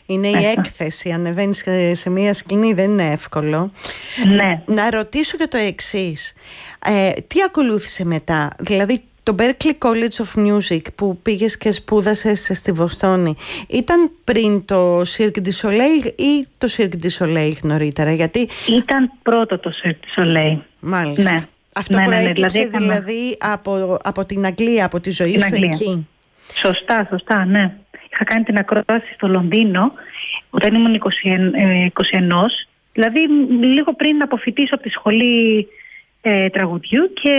Είναι η έκθεση, ανεβαίνεις σε μια σκηνή, δεν είναι εύκολο. Ναι. Να ρωτήσω και το εξής. Τι ακολούθησε μετά? Δηλαδή το Berklee College of Music που πήγες και σπούδασες στη Βοστόνη, ήταν πριν το Cirque du Soleil ή το Cirque du Soleil νωρίτερα? Γιατί ήταν πρώτο το Cirque du Soleil. Μάλιστα. Ναι. Αυτό προέκυψε δηλαδή από την Αγγλία, από τη ζωή σου εκεί. Σωστά, ναι. Είχα κάνει την ακρόαση στο Λονδίνο όταν ήμουν 21, δηλαδή λίγο πριν αποφοιτήσω από τη σχολή τραγουδιού, και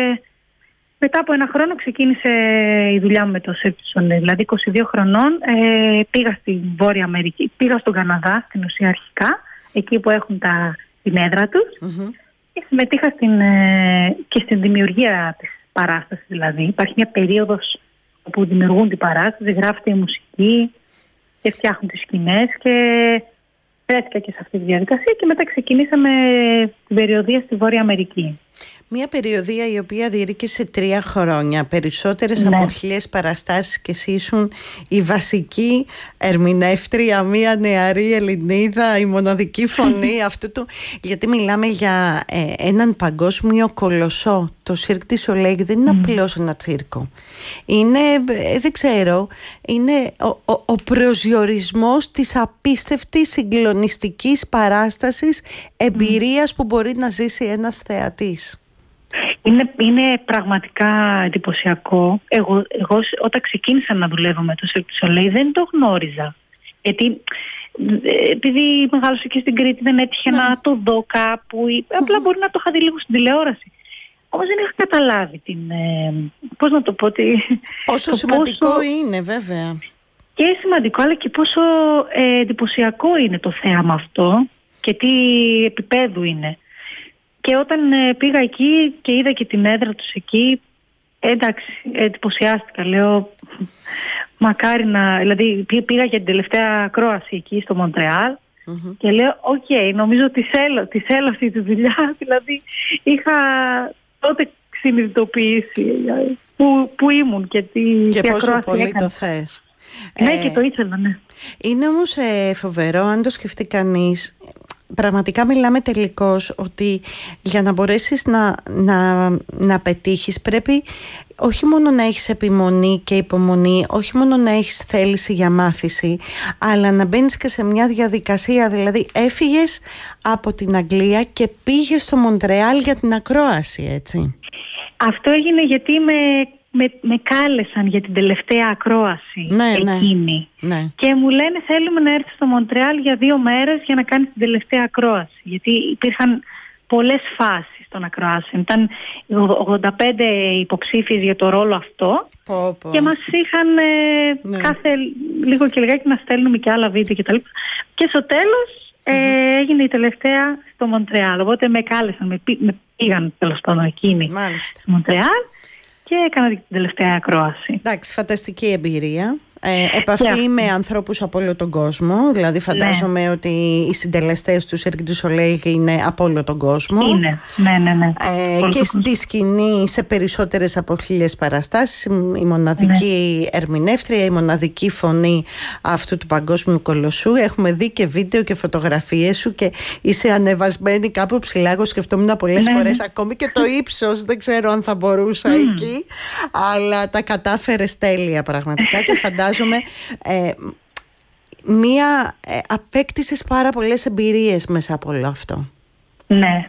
μετά από ένα χρόνο ξεκίνησε η δουλειά μου με το Cirque du Soleil. Δηλαδή 22 χρονών πήγα στη Βόρεια Αμερική, πήγα στον Καναδά στην ουσία αρχικά, εκεί που έχουν την έδρα τους, και συμμετείχα και στην δημιουργία της παράστασης. Δηλαδή υπάρχει μια περίοδος όπου δημιουργούν την παράσταση, γράφεται η μουσική και φτιάχνουν τις σκηνές, και βρέθηκα και σε αυτή τη διαδικασία, και μετά ξεκινήσαμε την περιοδεία στη Βόρεια Αμερική. Μια περιοδεία η οποία διήρκησε 3 χρόνια, περισσότερες από 1000 παραστάσεις, και εσύ ήσουν η βασική ερμηνεύτρια, μια νεαρή Ελληνίδα, η μοναδική φωνή αυτού του. Γιατί μιλάμε για έναν παγκόσμιο κολοσσό. Το Cirque du Soleil δεν είναι απλώς ένα τσίρκο. Είναι, δεν ξέρω, είναι ο προσδιορισμός της απίστευτης συγκλονιστικής παράστασης εμπειρίας που μπορεί να ζήσει ένας θεατής. Είναι πραγματικά εντυπωσιακό. Εγώ όταν ξεκίνησα να δουλεύω με το Cirque du Soleil δεν το γνώριζα. Γιατί επειδή μεγάλωσα και στην Κρήτη, δεν έτυχε να το δω κάπου, απλά μπορεί να το είχα δει λίγο στην τηλεόραση. Όμως δεν είχα καταλάβει πώς να το πω, πόσο σημαντικό είναι, βέβαια. Και σημαντικό, αλλά και πόσο εντυπωσιακό είναι το θέαμα αυτό και τι επίπεδου είναι. Και όταν πήγα εκεί και είδα και την έδρα τους εκεί, εντάξει, εντυπωσιάστηκα. Λέω, μακάρι να... Δηλαδή πήγα για την τελευταία ακρόαση εκεί στο Μοντρεάλ, και λέω, νομίζω ότι θέλω αυτή τη δουλειά. Δηλαδή είχα τότε συνειδητοποιήσει που ήμουν και τι πόσο πολύ έκανα. Το θες. Ναι, και το ήθελα, ναι. Είναι όμως φοβερό αν το σκεφτεί κανείς. Πραγματικά μιλάμε τελικώς ότι για να μπορέσεις να πετύχεις, πρέπει όχι μόνο να έχεις επιμονή και υπομονή, όχι μόνο να έχεις θέληση για μάθηση, αλλά να μπαίνεις και σε μια διαδικασία. Δηλαδή έφυγες από την Αγγλία και πήγες στο Μοντρεάλ για την ακρόαση, έτσι. Αυτό έγινε γιατί με κάλεσαν για την τελευταία ακρόαση εκείνη. Ναι. Και μου λένε, θέλουμε να έρθεις στο Μοντρεάλ για 2 μέρες για να κάνεις την τελευταία ακρόαση. Γιατί υπήρχαν πολλές φάσεις των ακροάσεων. Ήταν 85 υποψήφιες για το ρόλο αυτό. Και μας είχαν κάθε λίγο και λιγάκι να στέλνουμε και άλλα βίντεο κτλ. Και στο τέλος έγινε η τελευταία στο Μοντρεάλ. Οπότε με κάλεσαν, με πήγαν τέλος πάντων εκείνη στο Μοντρεάλ και έκανα την τελευταία ακρόαση. Εντάξει, φανταστική εμπειρία. Επαφή με ανθρώπους από όλο τον κόσμο. Δηλαδή φαντάζομαι ότι οι συντελεστές του Cirque du Soleil είναι από όλο τον κόσμο. Είναι, ναι. Και στη σκηνή σε περισσότερες από 1000 παραστάσεις, η μοναδική ερμηνεύτρια, η μοναδική φωνή αυτού του παγκόσμιου κολοσσού. Έχουμε δει και βίντεο και φωτογραφίες σου και είσαι ανεβασμένη κάπου ψηλά. Εγώ σκεφτόμουν πολλές φορές ακόμη και το ύψος, δεν ξέρω αν θα μπορούσα εκεί, αλλά τα κατάφερες τέλεια πραγματικά. Και φαντάζομαι απέκτησες πάρα πολλές εμπειρίες μέσα από όλο αυτό. Ναι.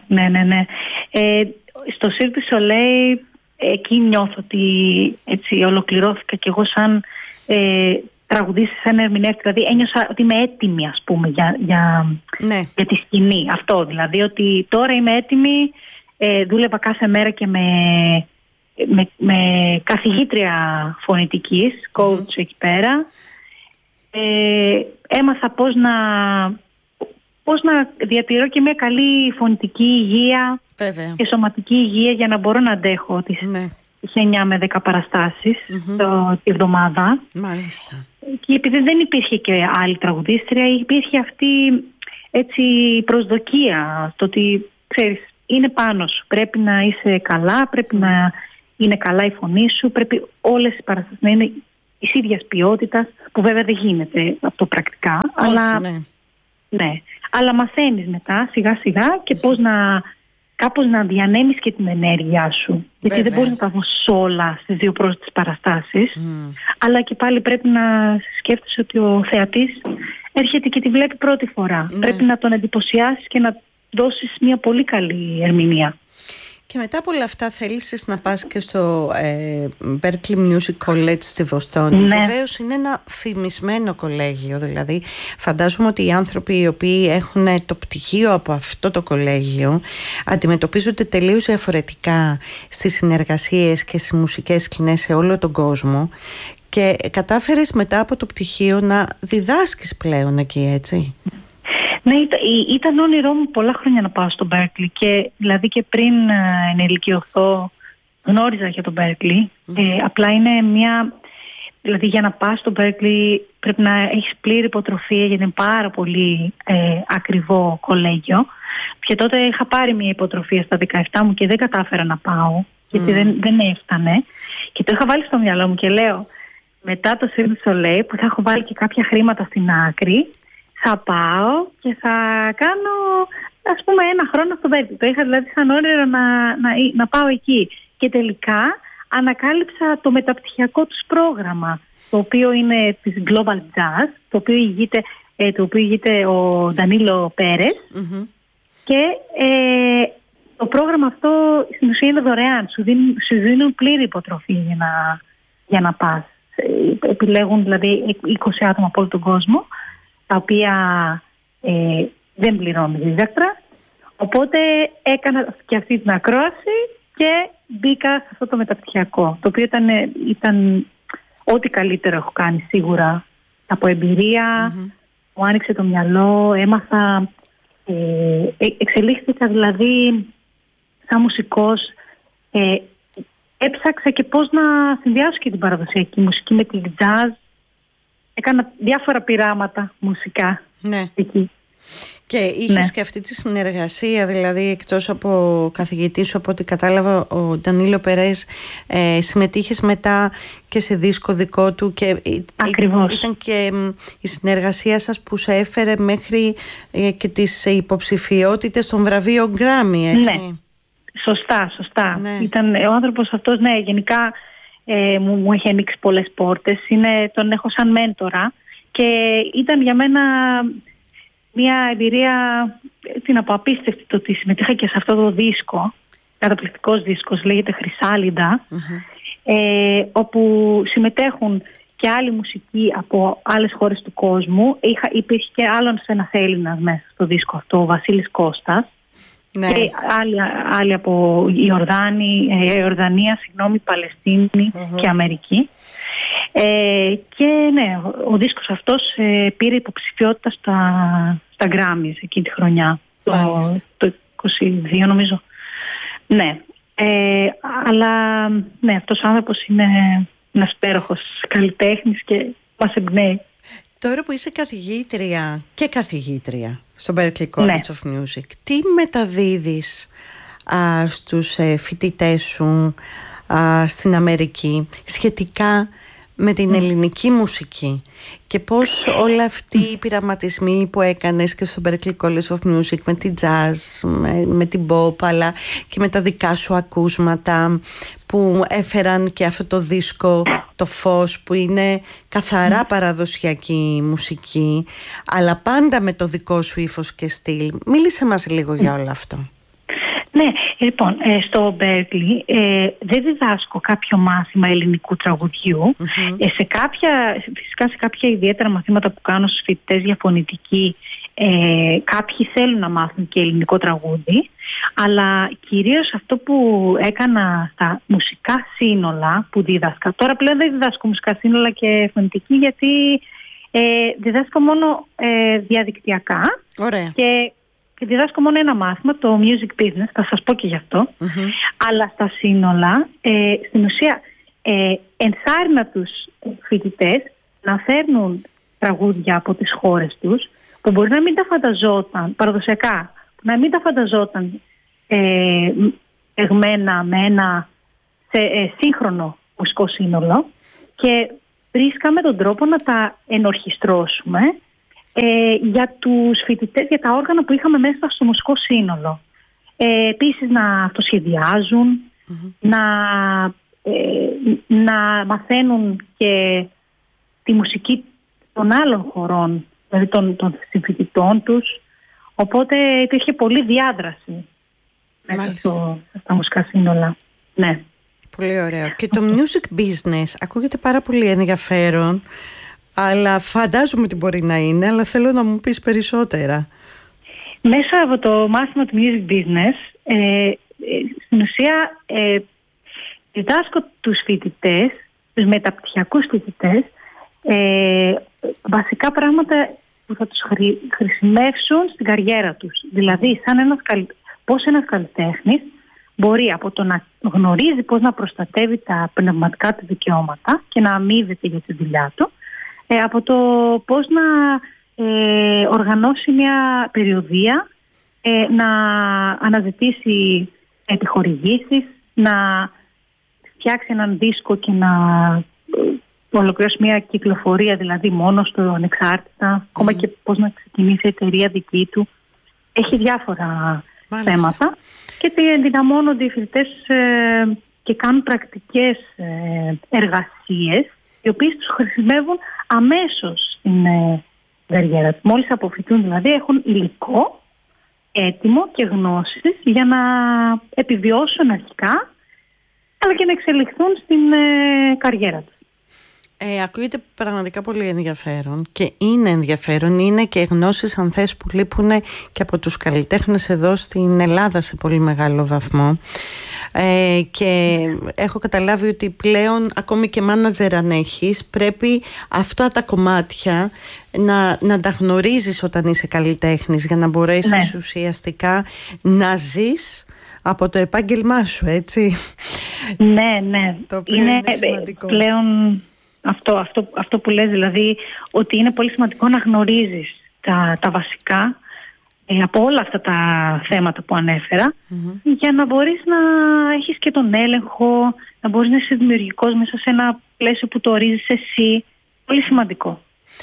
Στο Cirque du Soleil εκεί νιώθω ότι έτσι ολοκληρώθηκα κι εγώ σαν τραγουδίστρια, σαν ερμηνεύτρια. Δηλαδή ένιωσα ότι είμαι έτοιμη, ας πούμε, για τη σκηνή. Αυτό δηλαδή, ότι τώρα είμαι έτοιμη. Δούλευα κάθε μέρα και με καθηγήτρια φωνητικής, coach εκεί πέρα. Έμαθα πώς να διατηρώ και μια καλή φωνητική υγεία. Βέβαια. Και σωματική υγεία για να μπορώ να αντέχω τις 9 με 10 παραστάσεις τη εβδομάδα. Μάλιστα. Και επειδή δεν υπήρχε και άλλη τραγουδίστρια, υπήρχε αυτή έτσι προσδοκία στο ότι, ξέρεις, είναι πάνω σου. Πρέπει να είσαι καλά, πρέπει να είναι καλά η φωνή σου, πρέπει όλες οι παραστάσεις να είναι της ίδιας ποιότητας, που βέβαια δεν γίνεται αυτό πρακτικά. Όχι, αλλά, ναι. Αλλά μαθαίνεις μετά σιγά σιγά και πώς κάπως να διανέμεις και την ενέργειά σου. Γιατί δεν μπορείς να τα δώσεις όλα στις δύο πρόσθετες παραστάσεις. Αλλά και πάλι πρέπει να σκέφτεσαι ότι ο θεατής έρχεται και τη βλέπει πρώτη φορά. Πρέπει να τον εντυπωσιάσεις και να δώσεις μια πολύ καλή ερμηνεία. Και μετά από όλα αυτά θέλησες να πας και στο Berklee Music College στη Βοστόνη. Βεβαίως είναι ένα φημισμένο κολέγιο, δηλαδή φαντάζομαι ότι οι άνθρωποι οι οποίοι έχουν το πτυχίο από αυτό το κολέγιο αντιμετωπίζονται τελείως διαφορετικά στις συνεργασίες και στις μουσικές σκηνές σε όλο τον κόσμο, και κατάφερες μετά από το πτυχίο να διδάσκεις πλέον εκεί, έτσι? Ναι, ήταν όνειρό μου πολλά χρόνια να πάω στο Berklee, και δηλαδή και πριν ενηλικιωθώ γνώριζα για το Berklee. Απλά είναι δηλαδή για να πας στο Berklee πρέπει να έχεις πλήρη υποτροφία, γιατί είναι πάρα πολύ ακριβό κολέγιο. Και τότε είχα πάρει μια υποτροφία στα 17 μου και δεν κατάφερα να πάω, γιατί δεν έφτανε. Και το είχα βάλει στο μυαλό μου και λέω, μετά το Cirque du Soleil, που θα έχω βάλει και κάποια χρήματα στην άκρη, θα πάω και θα κάνω, ας πούμε, 1 χρόνο στο Berklee. Το είχα δηλαδή σαν όνειρο να πάω εκεί. Και τελικά ανακάλυψα το μεταπτυχιακό τους πρόγραμμα, το οποίο είναι της Global Jazz, το οποίο ηγείται ο Ντανίλο Πέρες. Και το πρόγραμμα αυτό στην ουσία είναι δωρεάν. Σου δίνουν πλήρη υποτροφή για να πας. Επιλέγουν δηλαδή 20 άτομα από όλο τον κόσμο, τα οποία δεν πληρώνουν δίδακτρα. Οπότε έκανα και αυτή την ακρόαση και μπήκα σε αυτό το μεταπτυχιακό, το οποίο ήταν ό,τι καλύτερο έχω κάνει σίγουρα από εμπειρία. Μου άνοιξε το μυαλό, έμαθα, εξελίχθηκα δηλαδή σαν μουσικός, έψαξα και πώς να συνδυάσω και την παραδοσιακή μουσική με την jazz. Έκανα διάφορα πειράματα μουσικά εκεί. Και είχες και αυτή τη συνεργασία, δηλαδή εκτός από καθηγητή σου, από ό,τι κατάλαβα, ο Ντανίλο Περές, συμμετείχες μετά και σε δίσκο δικό του, και ήταν και η συνεργασία σας που σε έφερε μέχρι και τις υποψηφιότητες των βραβείων Grammy, έτσι? Ναι, σωστά. Ήταν ο άνθρωπος αυτός, γενικά μου έχει ανοίξει πολλές πόρτες. Τον έχω σαν μέντορα και ήταν για μένα μια εμπειρία, απίστευτη, το ότι συμμετείχα και σε αυτό το δίσκο. Καταπληκτικός δίσκος, λέγεται Χρυσάλιντα, όπου συμμετέχουν και άλλοι μουσικοί από άλλες χώρες του κόσμου. Υπήρχε και άλλος ένας Έλληνας μέσα στο δίσκο αυτό, ο Βασίλης Κώστας. Ναι. Και άλλοι από Ιορδανία, Παλαιστίνη και Αμερική. Και ναι, ο δίσκος αυτός πήρε υποψηφιότητα στα Grammys εκείνη τη χρονιά, το 22 νομίζω. Ναι, αλλά ναι, αυτός ο άνθρωπος είναι ένας υπέροχος καλλιτέχνης και μας εμπνέει. Τώρα που είσαι καθηγήτρια στο Berklee College of Music, τι μεταδίδεις στους φοιτητές σου στην Αμερική σχετικά με την ελληνική μουσική, και πώς όλοι αυτοί οι πειραματισμοί που έκανες και στο Berklee College of Music με την jazz, με την pop, αλλά και με τα δικά σου ακούσματα που έφεραν και αυτό το δίσκο, το Φως, που είναι καθαρά παραδοσιακή μουσική, αλλά πάντα με το δικό σου ύφος και στυλ. Μίλησε μας λίγο για όλο αυτό. Ναι, λοιπόν, στο Berklee δεν διδάσκω κάποιο μάθημα ελληνικού τραγουδιού. Φυσικά σε κάποια ιδιαίτερα μαθήματα που κάνω στους φοιτητές για φωνητική, κάποιοι θέλουν να μάθουν και ελληνικό τραγούδι, αλλά κυρίως αυτό που έκανα στα μουσικά σύνολα που δίδασκα. Τώρα πλέον δεν διδάσκω μουσικά σύνολα και φωνητική, γιατί διδάσκω μόνο διαδικτυακά. Ωραία. Και διδάσκω μόνο ένα μάθημα, το Music Business, θα σας πω και γι' αυτό. Αλλά στα σύνολα, στην ουσία, ενθάρρυνα τους φοιτητές να φέρνουν τραγούδια από τις χώρες τους, που μπορεί να μην τα φανταζόταν, παραδοσιακά, να μην τα φανταζόταν εγμένα με ένα σύγχρονο μουσικό σύνολο, και βρίσκαμε τον τρόπο να τα ενορχιστρώσουμε για τους φοιτητές, για τα όργανα που είχαμε μέσα στο μουσικό σύνολο. Επίσης να αυτοσχεδιάζουν, να μαθαίνουν και τη μουσική των άλλων χωρών, δηλαδή των συμφοιτητών τους. Οπότε υπήρχε πολλή διάδραση μέσα στα μουσικά σύνολα. Ναι. Πολύ ωραίο. Και το music business ακούγεται πάρα πολύ ενδιαφέρον, αλλά φαντάζομαι τι μπορεί να είναι, αλλά θέλω να μου πεις περισσότερα. Μέσα από το μάθημα του music business, στην ουσία διδάσκω τους φοιτητές, τους μεταπτυχιακούς φοιτητές, βασικά πράγματα που θα τους χρησιμεύσουν στην καριέρα τους. Δηλαδή, πώς ένας καλλιτέχνης μπορεί από το να γνωρίζει πώς να προστατεύει τα πνευματικά του δικαιώματα και να αμείβεται για τη δουλειά του, από το πώς να οργανώσει μια περιοδεία, να αναζητήσει επιχορηγήσεις, να φτιάξει έναν δίσκο και να ολοκληρώσει μια κυκλοφορία, δηλαδή μόνος του, ανεξάρτητα, ακόμα και πώς να ξεκινήσει εταιρεία δική του. Έχει διάφορα θέματα και ενδυναμώνονται οι φοιτητές και κάνουν πρακτικές εργασίες, οι οποίες τους χρησιμεύουν αμέσως στην καριέρα τους. Μόλις αποφοιτούν δηλαδή, έχουν υλικό έτοιμο και γνώσεις για να επιβιώσουν αρχικά, αλλά και να εξελιχθούν στην καριέρα τους. Ακούγεται πραγματικά πολύ ενδιαφέρον και είναι ενδιαφέρον. Είναι και γνώσεις, αν θες, που λείπουν και από τους καλλιτέχνες εδώ στην Ελλάδα σε πολύ μεγάλο βαθμό. Και έχω καταλάβει ότι πλέον ακόμη και μάνατζερ αν έχεις, πρέπει αυτά τα κομμάτια να τα γνωρίζεις όταν είσαι καλλιτέχνης, για να μπορέσεις ουσιαστικά να ζεις από το επάγγελμά σου, έτσι. Ναι. Το οποίο είναι σημαντικό. Πλέον αυτό που λες, δηλαδή ότι είναι πολύ σημαντικό να γνωρίζεις τα βασικά από όλα αυτά τα θέματα που ανέφερα, για να μπορείς να έχεις και τον έλεγχο, να μπορείς να είσαι δημιουργικός μέσα σε ένα πλαίσιο που το ορίζεις εσύ. Πολύ σημαντικό.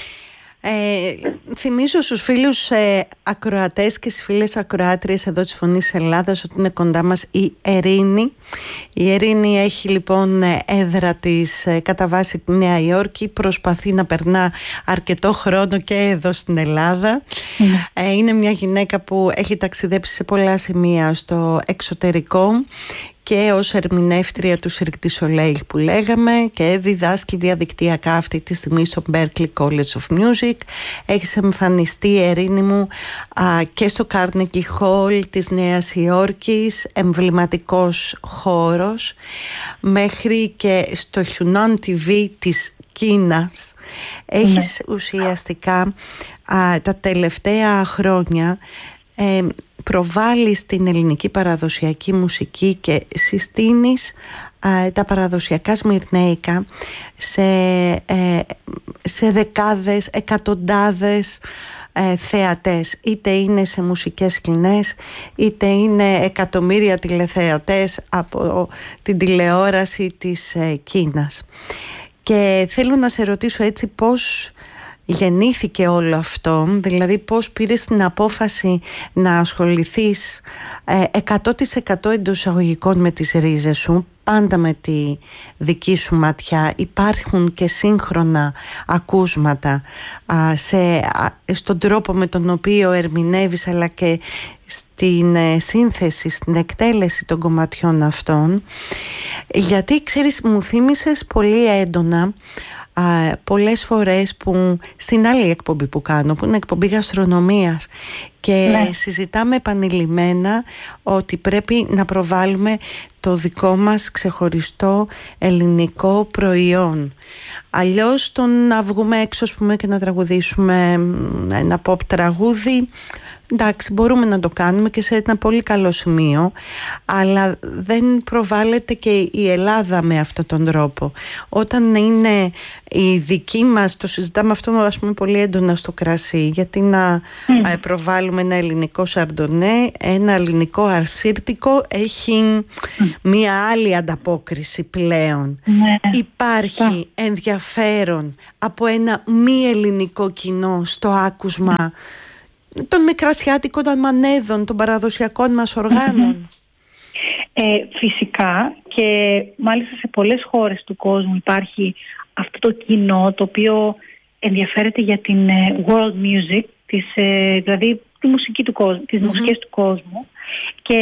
Θυμίζω στους φίλους ακροατές και στις φίλες ακροάτριες εδώ της Φωνής Ελλάδας ότι είναι κοντά μας η Ερήνη. Η Ερήνη έχει λοιπόν έδρα της κατά βάση τη Νέα Υόρκη, προσπαθεί να περνά αρκετό χρόνο και εδώ στην Ελλάδα. Είναι μια γυναίκα που έχει ταξιδέψει σε πολλά σημεία στο εξωτερικό και ως ερμηνεύτρια του Cirque du Soleil που λέγαμε, και διδάσκει διαδικτυακά αυτή τη στιγμή στο Berklee College of Music. Έχεις εμφανιστεί, Ερήνη μου, και στο Carnegie Hall της Νέας Υόρκης, εμβληματικός χώρος, μέχρι και στο Hunan TV της Κίνας. Έχεις ουσιαστικά τα τελευταία χρόνια προβάλλεις την ελληνική παραδοσιακή μουσική και συστήνεις τα παραδοσιακά σμυρνέικα σε δεκάδες, εκατοντάδες θεατές, είτε είναι σε μουσικές σκηνές, είτε είναι εκατομμύρια τηλεθεατές από την τηλεόραση της Κίνας. Και θέλω να σε ρωτήσω έτσι, πώς γεννήθηκε όλο αυτό, δηλαδή πώς πήρες την απόφαση να ασχοληθείς 100% εντός εισαγωγικών με τις ρίζες σου, πάντα με τη δική σου ματιά. Υπάρχουν και σύγχρονα ακούσματα στον τρόπο με τον οποίο ερμηνεύεις, αλλά και στην σύνθεση, στην εκτέλεση των κομματιών αυτών, γιατί ξέρεις, μου θύμισες πολύ έντονα πολλές φορές που στην άλλη εκπομπή που κάνω, που είναι εκπομπή γαστρονομίας, και συζητάμε επανειλημμένα ότι πρέπει να προβάλλουμε το δικό μας ξεχωριστό ελληνικό προϊόν. Αλλιώς το να βγούμε έξω, ας πούμε, και να τραγουδήσουμε ένα pop τραγούδι εντάξει, μπορούμε να το κάνουμε και σε ένα πολύ καλό σημείο, αλλά δεν προβάλλεται και η Ελλάδα με αυτόν τον τρόπο. Όταν είναι η δική μας, το συζητάμε αυτό ας πούμε πολύ έντονα στο κρασί, γιατί να προβάλλουμε ένα ελληνικό σαρντονέ, ένα ελληνικό αρσύρτικο έχει μία άλλη ανταπόκριση πλέον. Υπάρχει ενδιαφέρον από ένα μη ελληνικό κοινό στο άκουσμα των μικρασιάτικων αμανέδων, των παραδοσιακών μας οργάνων? Φυσικά, και μάλιστα σε πολλές χώρες του κόσμου υπάρχει αυτό το κοινό το οποίο ενδιαφέρεται για την world music, δηλαδή τη μουσική του κόσμου, τις μουσικές του κόσμου, και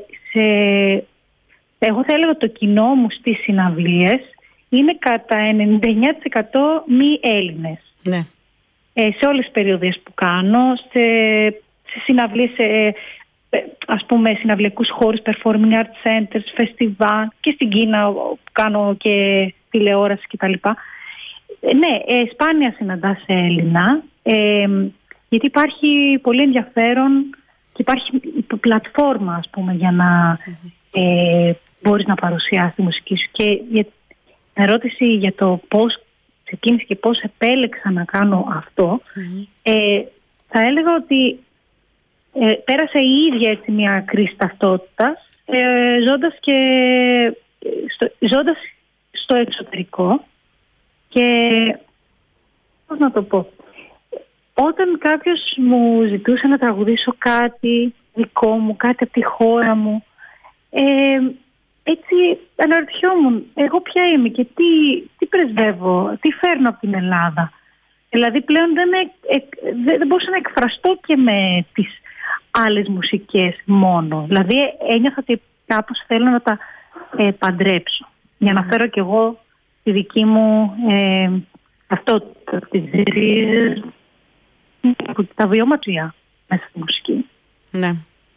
εγώ θα έλεγα το κοινό μου στις συναυλίες είναι κατά 99% μη Έλληνες. Ναι. Σε όλες τις περιοδίες που κάνω, σε συναυλίες, ας πούμε συναυλιακούς χώρους, performing arts centers, φεστιβάλ, και στην Κίνα που κάνω και τηλεόραση κτλ. Ναι, σπάνια συναντάς Έλληνα, γιατί υπάρχει πολύ ενδιαφέρον και υπάρχει πλατφόρμα, ας πούμε, για να μπορείς να παρουσιάσεις τη μουσική σου. Και για την ερώτηση για το πώς ξεκίνησε και πώς επέλεξα να κάνω αυτό, θα έλεγα ότι πέρασε η ίδια έτσι μια κρίση ταυτότητας, ζώντας στο εξωτερικό, και πώς να το πω, όταν κάποιος μου ζητούσε να τραγουδήσω κάτι δικό μου, κάτι από τη χώρα μου, έτσι αναρωτιόμουν εγώ ποια είμαι και τι πρεσβεύω, τι φέρνω από την Ελλάδα. Δηλαδή πλέον δεν μπορούσα να εκφραστώ και με τις άλλες μουσικές μόνο. Δηλαδή ένιωθα ότι κάπως θέλω να τα παντρέψω, για να φέρω κι εγώ τη δική μου ταυτότητα, τις ρίζες, τα βιώματα μέσα στη μουσική. Ναι.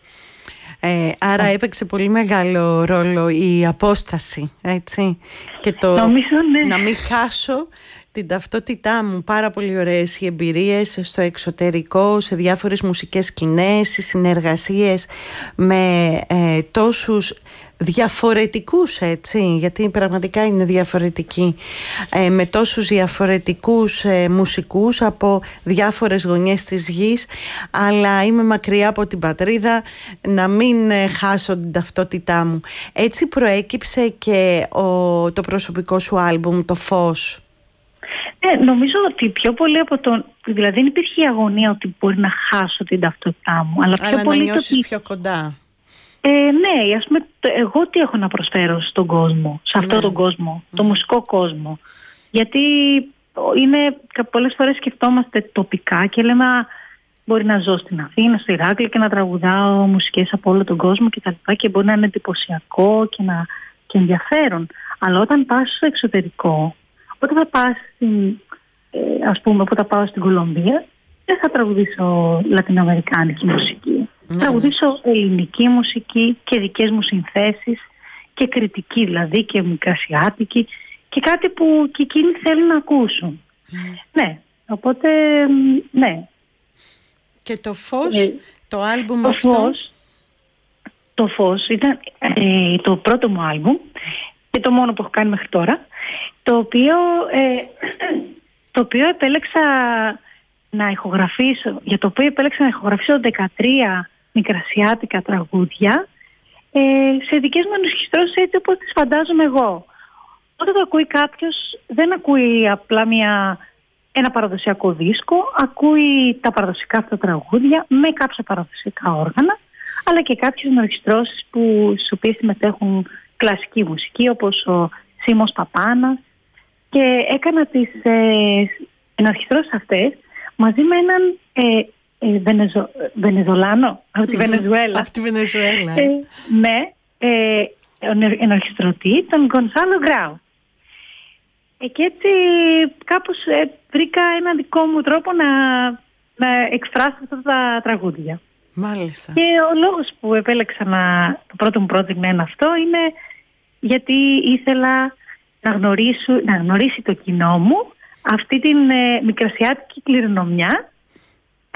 Άρα έπαιξε πολύ μεγάλο ρόλο η απόσταση, έτσι, και το νομίζω, ναι, να μην χάσω την ταυτότητά μου. Πάρα πολύ ωραίες οι εμπειρίες στο εξωτερικό, σε διάφορες μουσικές σκηνές, οι συνεργασίες με τόσους διαφορετικούς, έτσι, γιατί πραγματικά είναι διαφορετικοί, με τόσους διαφορετικούς μουσικούς από διάφορες γωνιές της γης, αλλά είμαι μακριά από την πατρίδα, να μην χάσω την ταυτότητά μου. Έτσι προέκυψε και το προσωπικό σου άλμπουμ, το Φως. Νομίζω ότι πιο πολύ από δηλαδή δεν υπήρχε η αγωνία ότι μπορεί να χάσω την ταυτότητά μου, αλλά πιο πολύ να νιώσεις πιο κοντά. Ναι, ας πούμε, εγώ τι έχω να προσφέρω στον κόσμο, σε αυτόν τον κόσμο, το μουσικό κόσμο. Γιατί πολλές φορές σκεφτόμαστε τοπικά και λέμε μπορεί να ζω στην Αθήνα, στο Ηράκλειο και να τραγουδάω μουσικές από όλο τον κόσμο και μπορεί να είναι εντυπωσιακό και ενδιαφέρον. Αλλά όταν πας στο εξωτερικό, όταν θα πας ας πούμε, όταν πάω στην Κολομβία, δεν θα τραγουδήσω λατινοαμερικάνικη μουσική. Θα τραγουδήσω ελληνική μουσική και δικές μου συνθέσεις και κριτική, δηλαδή, και μικρασιάτικη, και κάτι που και εκείνοι θέλουν να ακούσουν. Ναι, οπότε ναι. Και το Φως, το άλμπουμ αυτό? Το Φως ήταν το πρώτο μου άλμπουμ και το μόνο που έχω κάνει μέχρι τώρα, το οποίο επέλεξα να ηχογραφήσω, για το οποίο επέλεξα να ηχογραφήσω 13 μικρασιάτικα τραγούδια σε δικές μου ενορχιστρώσεις, έτσι όπως τις φαντάζομαι εγώ. Όταν το ακούει κάποιος, δεν ακούει απλά ένα παραδοσιακό δίσκο, ακούει τα παραδοσιακά αυτά τραγούδια με κάποια παραδοσιακά όργανα, αλλά και κάποιες ενορχιστρώσεις στις οποίες συμμετέχουν κλασική μουσική, όπως ο Σίμος Παπάνας, και έκανα τις ενορχιστρώσεις αυτές μαζί με έναν Βενεζολάνο από τη Βενεζουέλα. Από τη Βενεζουέλα. Ναι, ενορχιστρωτή, τον Γκονσάλο Γκράου. Και έτσι κάπως βρήκα ένα δικό μου τρόπο να εκφράσω αυτά τα τραγούδια. Μάλιστα. Και ο λόγος που επέλεξα το πρώτο μου project να είναι αυτό είναι γιατί ήθελα να γνωρίσει το κοινό μου αυτή την μικρασιάτικη κληρονομιά,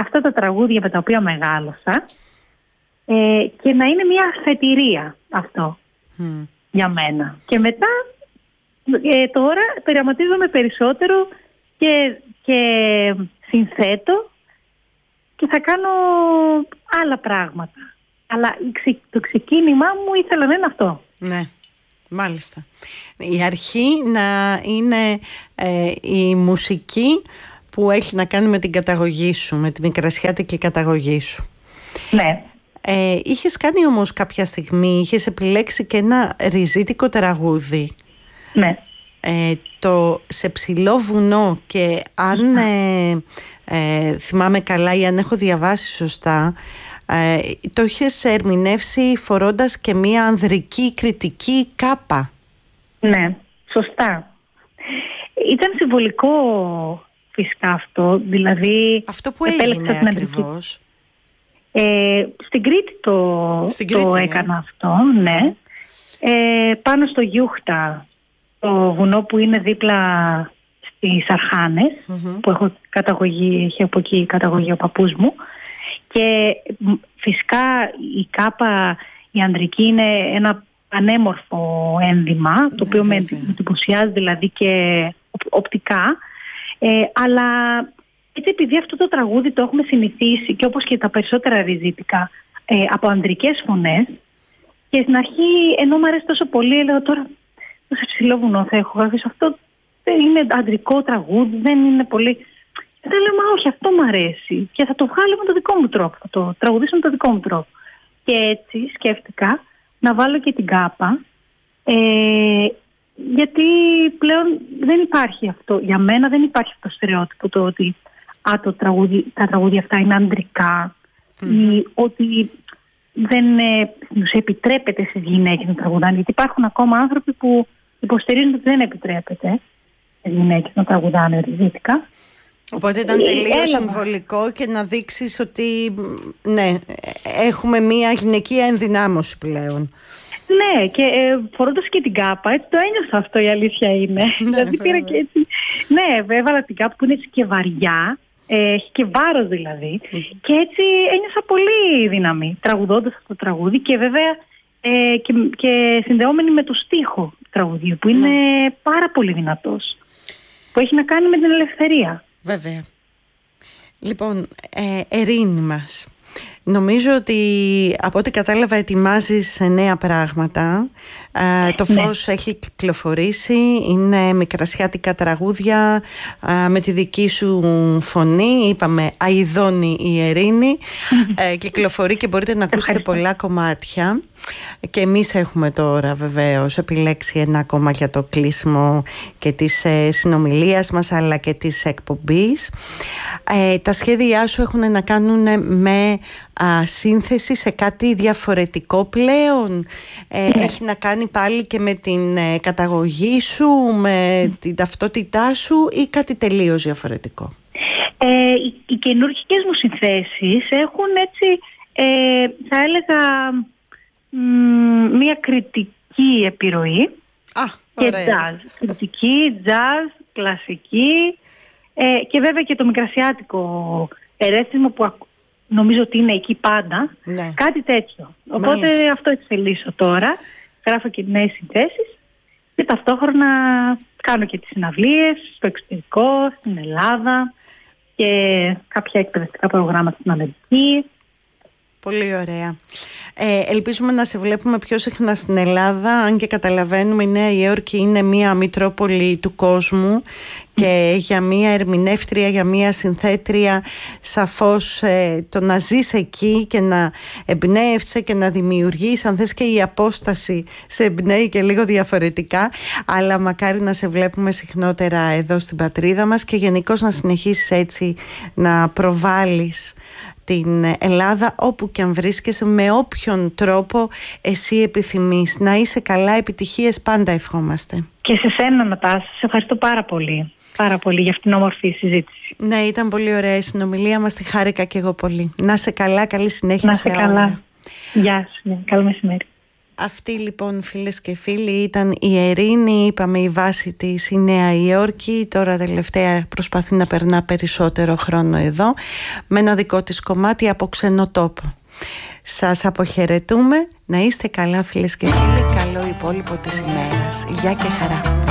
αυτά τα τραγούδια με τα οποία μεγάλωσα και να είναι μια αφετηρία αυτό για μένα. Και μετά τώρα πειραματίζομαι περισσότερο και συνθέτω και θα κάνω άλλα πράγματα. Αλλά το ξεκίνημά μου ήθελα να είναι αυτό. Ναι, μάλιστα. Η αρχή να είναι η μουσική που έχει να κάνει με την καταγωγή σου, με τη μικρασιάτικη καταγωγή σου. Ναι. Είχες κάνει όμως κάποια στιγμή, είχες επιλέξει και ένα ριζίτικο τραγούδι. Ναι. Το «Σε ψηλό βουνό», και αν θυμάμαι καλά ή αν έχω διαβάσει σωστά, το είχες ερμηνεύσει φορώντας και μία ανδρική κριτική κάπα. Ναι, σωστά. Ήταν συμβολικό φυσικά αυτό, δηλαδή... Αυτό που έγινε ακριβώς. Στην Κρήτη το έκανα αυτό, ναι. Πάνω στο Γιούχτα, το βουνό που είναι δίπλα στις Αρχάνες, που έχω καταγωγή, έχει από εκεί καταγωγή ο παππούς μου. Και φυσικά η κάπα, η ανδρική, είναι ένα πανέμορφο ένδυμα, το οποίο με εντυπωσιάζει δηλαδή και οπτικά. Αλλά έτσι, επειδή αυτό το τραγούδι το έχουμε συνηθίσει, και όπως και τα περισσότερα ριζίτικα, από ανδρικές φωνές, και στην αρχή, ενώ μου αρέσει τόσο πολύ, έλεγα τώρα σε ψηλό βουνό θα έχω γράψει, αυτό δεν είναι ανδρικό τραγούδι, δεν είναι πολύ... Δεν λέω, μα όχι, αυτό μου αρέσει και θα το βγάλω με το δικό μου τρόπο, θα το τραγουδήσω με το δικό μου τρόπο. Και έτσι σκέφτηκα να βάλω και την κάπα, γιατί πλέον δεν υπάρχει αυτό, για μένα δεν υπάρχει αυτό το στερεότυπο, το ότι τα τραγούδια αυτά είναι ανδρικά, ή ότι δεν τους επιτρέπεται στις γυναίκες να τραγουδάνε, γιατί υπάρχουν ακόμα άνθρωποι που υποστηρίζουν ότι δεν επιτρέπεται στις γυναίκες να τραγουδάνε ριζίτικα. Οπότε ήταν τελείως συμβολικό και να δείξεις ότι ναι, έχουμε μια γυναικεία ενδυνάμωση πλέον. Ναι, και φορώντας και την κάπα, έτσι το ένιωσα αυτό, η αλήθεια είναι. Δηλαδή πήρα και έτσι. Ναι, έβαλα την κάπα που είναι έτσι και βαριά, έχει και βάρος δηλαδή. Και έτσι ένιωσα πολύ δύναμη τραγουδώντας αυτό το τραγούδι, και βέβαια και συνδεόμενη με το στίχο του τραγουδίου, που είναι πάρα πολύ δυνατός, που έχει να κάνει με την ελευθερία. Βέβαια. Λοιπόν, Ερήνη μας, νομίζω ότι από ό,τι κατάλαβα ετοιμάζεις νέα πράγματα. Το φως έχει κυκλοφορήσει, είναι μικρασιάτικα τραγούδια με τη δική σου φωνή. Είπαμε αηδώνει η Ερήνη. Κυκλοφορεί και μπορείτε να ακούσετε πολλά κομμάτια. Και εμείς έχουμε τώρα βεβαίως επιλέξει ένα ακόμα για το κλείσιμο και της συνομιλίας μας, αλλά και της εκπομπής. Τα σχέδιά σου έχουν να κάνουν με σύνθεση σε κάτι διαφορετικό πλέον? Έχει να κάνει πάλι και με την καταγωγή σου, με την ταυτότητά σου, ή κάτι τελείως διαφορετικό? Οι καινούργιες μου συνθέσεις έχουν έτσι, θα έλεγα, μια κριτική επιρροή. Και jazz. Κριτική, jazz, κλασική, και βέβαια και το μικρασιάτικο ερέθισμα που νομίζω ότι είναι εκεί πάντα. Ναι. Κάτι τέτοιο. Οπότε αυτό εξελίσσω τώρα. Γράφω και νέες συνθέσεις και ταυτόχρονα κάνω και τις συναυλίες στο εξωτερικό, στην Ελλάδα, και κάποια εκπαιδευτικά προγράμματα στην Αμερική. Πολύ ωραία. Ελπίζουμε να σε βλέπουμε πιο συχνά στην Ελλάδα, αν και καταλαβαίνουμε η Νέα Υόρκη είναι μια μητρόπολη του κόσμου, και για μια ερμηνεύτρια, για μια συνθέτρια, σαφώς το να ζεις εκεί και να εμπνέεσαι και να δημιουργείς, αν θες, και η απόσταση σε εμπνέει και λίγο διαφορετικά, αλλά μακάρι να σε βλέπουμε συχνότερα εδώ στην πατρίδα μας, και γενικώς να συνεχίσεις έτσι να προβάλλεις την Ελλάδα όπου και αν βρίσκεσαι, με όποιον τρόπο εσύ επιθυμείς. Να είσαι καλά, επιτυχίες πάντα ευχόμαστε. Και σε σένα, Νατάσα, σε ευχαριστώ πάρα πολύ. Πάρα πολύ για αυτήν την όμορφη συζήτηση. Ναι, ήταν πολύ ωραία η συνομιλία μας, τη χάρηκα και εγώ πολύ. Να είσαι καλά, καλή συνέχεια. Να είσαι καλά. Γεια σου, καλό μεσημέρι. Αυτή λοιπόν, φίλες και φίλοι, ήταν η Ερίνη. Είπαμε η βάση της η Νέα Υόρκη. Τώρα τελευταία προσπαθεί να περνά περισσότερο χρόνο εδώ με ένα δικό της κομμάτι από ξένο τόπο. Σας αποχαιρετούμε. Να είστε καλά, φίλες και φίλοι. Καλό υπόλοιπο της ημέρας. Γεια και χαρά.